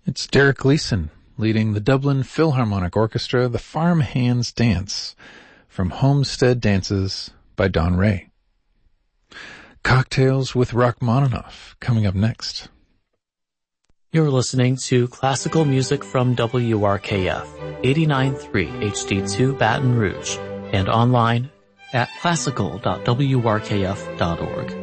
It's Derek Gleeson leading the Dublin Philharmonic Orchestra, the Farmhands Dance, from Homestead Dances by Don Ray. Cocktails with Rachmaninoff coming up next. You're listening to classical music from WRKF 89.3 HD2 Baton Rouge and online at classical.wrkf.org.